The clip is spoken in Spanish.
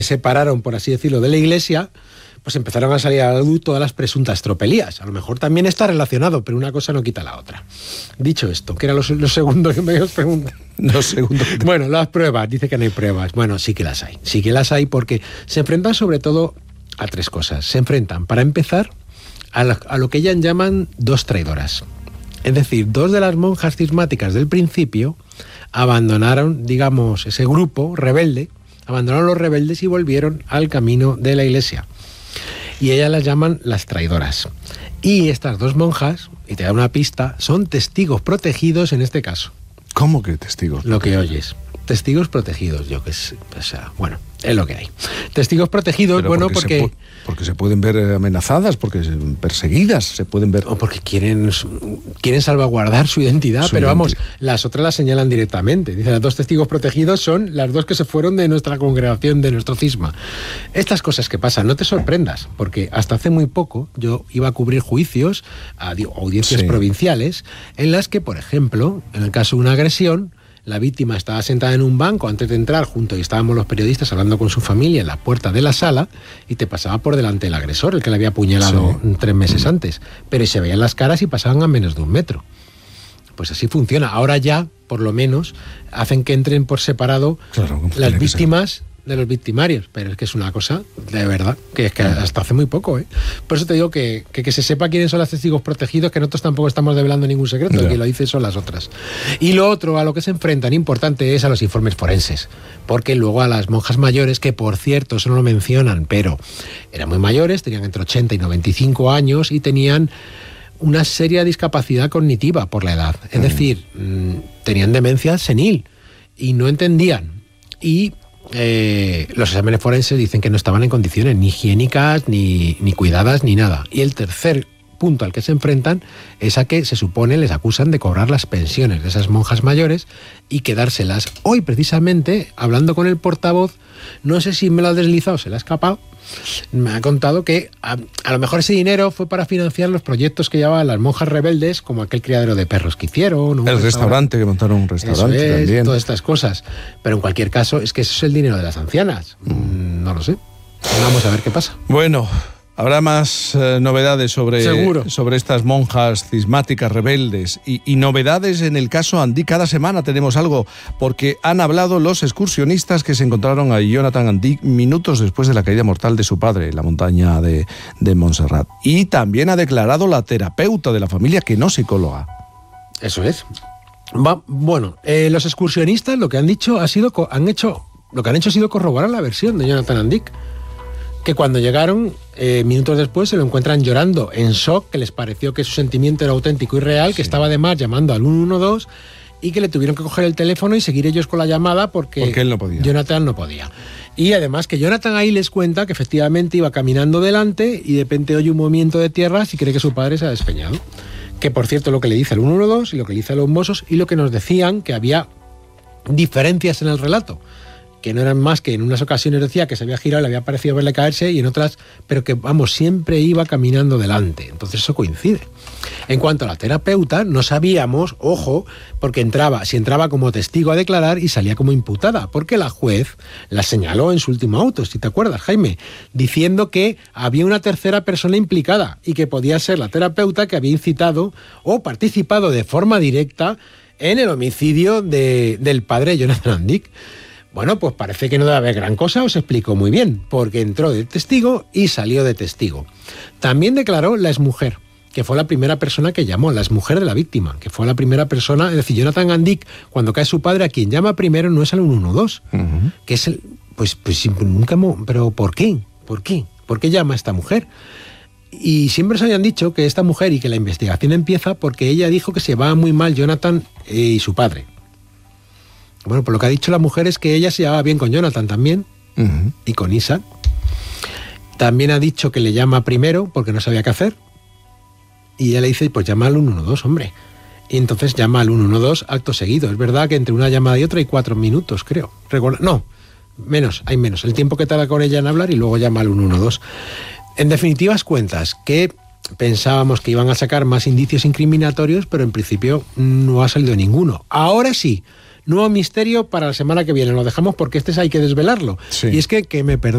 separaron, por así decirlo, de la Iglesia, pues empezaron a salir a la luz todas las presuntas tropelías. A lo mejor también está relacionado, pero una cosa no quita la otra. Dicho esto, que era lo segundo que me habías preguntado. Lo segundo. Bueno, las pruebas, dice que no hay pruebas. Bueno, sí que las hay. Sí que las hay porque se enfrentan sobre todo a tres cosas. Se enfrentan, para empezar, a lo que ellas llaman dos traidoras. Es decir, dos de las monjas cismáticas del principio abandonaron, digamos, ese grupo rebelde, abandonaron los rebeldes y volvieron al camino de la Iglesia. Y ellas las llaman las traidoras. Y estas dos monjas, y te da una pista, son testigos protegidos en este caso. ¿Cómo que testigos? Lo que oyes. Testigos protegidos, yo que sé. O sea, bueno, es lo que hay. Testigos protegidos, pero bueno, porque se pueden ver amenazadas, porque perseguidas, se pueden ver... O porque quieren salvaguardar su identidad, pero vamos, las otras las señalan directamente. Dicen, los dos testigos protegidos son las dos que se fueron de nuestra congregación, de nuestro cisma. Estas cosas que pasan, no te sorprendas, porque hasta hace muy poco yo iba a cubrir juicios a audiencias provinciales en las que, por ejemplo, en el caso de una agresión, la víctima estaba sentada en un banco antes de entrar junto y estábamos los periodistas hablando con su familia en la puerta de la sala y te pasaba por delante el agresor, el que le había apuñalado 3 meses antes. Pero se veían las caras y pasaban a menos de 1 metro. Pues así funciona. Ahora ya, por lo menos, hacen que entren por separado las víctimas de los victimarios, pero es que es una cosa de verdad, que es que hasta hace muy poco, ¿eh? Por eso te digo que se sepa quiénes son los testigos protegidos, que nosotros tampoco estamos develando ningún secreto, quien lo dice son las otras. Y lo otro a lo que se enfrentan, importante, es a los informes forenses, porque luego a las monjas mayores, que por cierto, eso no lo mencionan, pero eran muy mayores, tenían entre 80 y 95 años y tenían una seria discapacidad cognitiva por la edad, es decir, tenían demencia senil y no entendían, y los exámenes forenses dicen que no estaban en condiciones ni higiénicas, ni cuidadas, ni nada. Y el tercer punto al que se enfrentan es a que se supone les acusan de cobrar las pensiones de esas monjas mayores y quedárselas. Hoy, precisamente, hablando con el portavoz, no sé si me lo ha deslizado o se le ha escapado, me ha contado que a lo mejor ese dinero fue para financiar los proyectos que llevaban las monjas rebeldes, como aquel criadero de perros que hicieron. El restaurante, que montaron un restaurante también. Todas estas cosas. Pero en cualquier caso, es que eso es el dinero de las ancianas. No lo sé. Vamos a ver qué pasa. Bueno, habrá más novedades sobre estas monjas cismáticas rebeldes y novedades en el caso Andic. Cada semana tenemos algo, porque han hablado los excursionistas que se encontraron a Jonathan Andic minutos después de la caída mortal de su padre en la montaña de Montserrat. Y también ha declarado la terapeuta de la familia, que no psicóloga. Eso es. Bueno, los excursionistas lo que han hecho ha sido corroborar la versión de Jonathan Andic, que cuando llegaron, minutos después, se lo encuentran llorando en shock, que les pareció que su sentimiento era auténtico y real, que estaba además llamando al 112 y que le tuvieron que coger el teléfono y seguir ellos con la llamada porque él no podía. Jonathan no podía. Y además que Jonathan ahí les cuenta que efectivamente iba caminando delante y de repente oye un movimiento de tierras y cree que su padre se ha despeñado. Que por cierto, lo que le dice el 112 y lo que le dice a los mozos y lo que nos decían, que había diferencias en el relato, que no eran más que en unas ocasiones decía que se había girado, le había parecido verle caerse, y en otras, pero que, vamos, siempre iba caminando delante. Entonces eso coincide. En cuanto a la terapeuta, no sabíamos, ojo, porque si entraba como testigo a declarar y salía como imputada, porque la juez la señaló en su último auto, si te acuerdas, Jaime, diciendo que había una tercera persona implicada y que podía ser la terapeuta que había incitado o participado de forma directa en el homicidio del padre Jonathan Andic. Bueno, pues parece que no debe haber gran cosa, os explico muy bien, porque entró de testigo y salió de testigo. También declaró la exmujer, que fue la primera persona que llamó, la exmujer de la víctima, que fue la primera persona, es decir, Jonathan Andic, cuando cae su padre, a quien llama primero no es al 112, que es el... Pues nunca... ¿Pero por qué? ¿Por qué? ¿Por qué llama a esta mujer? Y siempre se habían dicho que esta mujer y que la investigación empieza porque ella dijo que se llevaba muy mal Jonathan y su padre. Bueno, por lo que ha dicho la mujer es que ella se llevaba bien con Jonathan también, y con Isaac. También ha dicho que le llama primero porque no sabía qué hacer. Y ella le dice, pues llama al 112, hombre. Y entonces llama al 112 acto seguido. Es verdad que entre una llamada y otra hay 4 minutos, creo. No, hay menos. El tiempo que tarda con ella en hablar y luego llama al 112. En definitivas cuentas, que pensábamos que iban a sacar más indicios incriminatorios, pero en principio no ha salido ninguno. Ahora sí. Nuevo misterio para la semana que viene. Lo dejamos porque hay que desvelarlo. Sí. Y es que me perdone.